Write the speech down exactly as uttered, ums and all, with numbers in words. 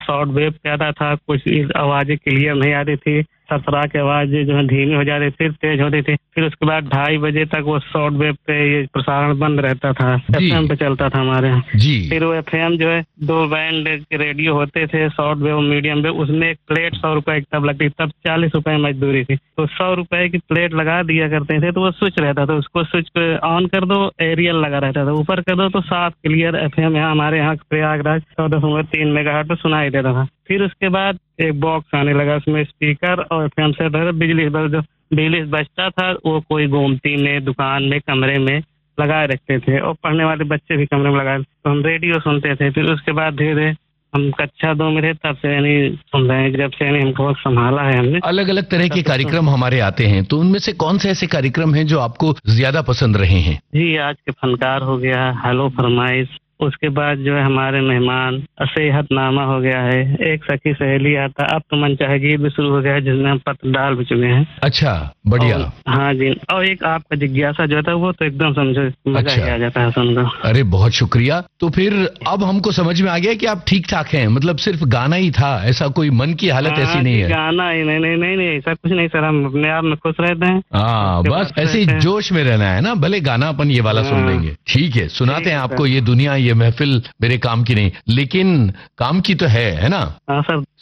Short wave पे आता था, कुछ आवाजें क्लियर नहीं आ रही थी, सतरा की आवाज जो है धीमी हो जा रही थी, तेज होती थी। फिर उसके बाद ढाई बजे तक वो शॉर्ट वेव पे ये प्रसारण बंद रहता था, एफएम पे चलता था हमारे यहाँ जी। फिर वो एफएम जो है दो बैंड के रेडियो होते थे, शॉर्ट वेव मीडियम वेव, उसमें एक प्लेट सौ रुपए की तब लगती, तब चालीस रुपए मजदूरी थी, तो सौ रुपए की प्लेट लगा दिया करते थे। तो वो स्विच रहता था, उसको स्विच पे ऑन कर दो, एरियल लगा रहता था, ऊपर कर दो तो साफ क्लियर एफएम यहाँ हमारे यहाँ प्रयागराज चौदह सौ तीन मेगाहर्ट्ज पे सुनाई देता था। फिर उसके बाद एक बॉक्स आने लगा, उसमें स्पीकर और एफएम से बिजली जो बिजली बचता था वो कोई गोमती में, दुकान में, कमरे में लगाए रखते थे, और पढ़ने वाले बच्चे भी कमरे में लगाए, तो हम रेडियो सुनते थे। फिर उसके बाद धीरे धीरे हम कक्षा दो में थे, तब से यानी सुन रहे हैं, जब से यानी हमको संभाला है हमने। अलग अलग तरह के कार्यक्रम हमारे आते हैं, तो उनमें से कौन से ऐसे कार्यक्रम हैं जो आपको ज्यादा पसंद रहे हैं? जी, आज के फनकार हो गया, हेलो फरमाइश, उसके बाद जो है हमारे मेहमान, सेहतनामा हो गया है, एक सखी सहेली आता, अब तो मन चाहे गीत भी शुरू हो गया है जिसमें हम पत्र डाल भी चुके हैं। अच्छा, बढ़िया। हाँ जी, और एक आपका जिज्ञासा जो था वो तो एकदम समझो मजा अच्छा। ही आ जाता है सुनकर। अरे बहुत शुक्रिया। तो फिर अब हमको समझ में आ गया कि आप ठीक ठाक हैं, मतलब सिर्फ गाना ही था, ऐसा कोई मन की हालत हाँ, ऐसी नहीं है? गाना ही नहीं नहीं नहीं नहीं ऐसा कुछ नहीं सर, हम अपने आप में खुश रहते हैं। हाँ, बस ऐसे ही जोश में रहना है ना, भले गाना अपन ये वाला सुन लेंगे, ठीक है, सुनाते हैं आपको। ये दुनिया, ये महफिल मेरे काम की नहीं, लेकिन काम की तो है, है ना? हाँ सर।